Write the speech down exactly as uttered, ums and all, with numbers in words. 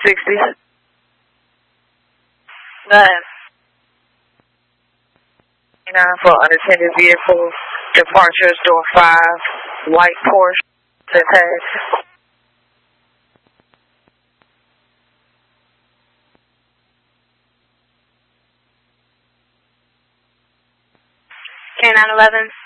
sixty. Nine. Nine for unattended vehicle. Departures door five. White Porsche. Attached. K nine eleven.